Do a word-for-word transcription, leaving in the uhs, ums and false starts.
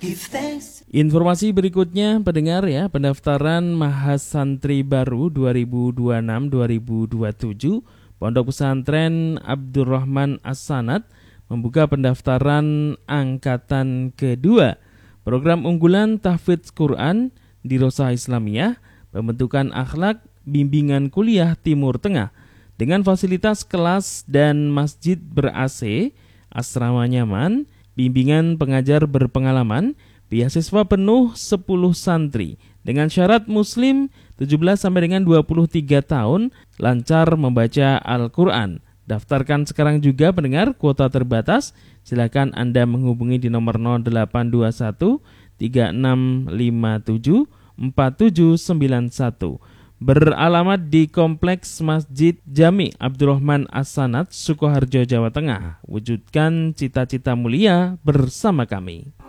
Informasi berikutnya pendengar ya, pendaftaran Mahasantri baru dua ribu dua puluh enam dua ribu dua puluh tujuh Pondok Pesantren Abdurrahman As-Sanad membuka pendaftaran angkatan kedua. Program unggulan tahfidz Quran di Rosa Islamiyah, pembentukan akhlak, bimbingan kuliah Timur Tengah dengan fasilitas kelas dan masjid ber-A C, asrama nyaman, bimbingan pengajar berpengalaman, beasiswa penuh sepuluh santri dengan syarat muslim tujuh belas sampai dengan dua puluh tiga tahun, lancar membaca Al-Qur'an. Daftarkan sekarang juga pendengar, kuota terbatas. Silakan Anda menghubungi di nomor nol delapan dua satu tiga enam lima tujuh empat tujuh sembilan satu. Beralamat di Kompleks Masjid Jami Abdurrahman As-Sanad, Sukoharjo, Jawa Tengah. Wujudkan cita-cita mulia bersama kami.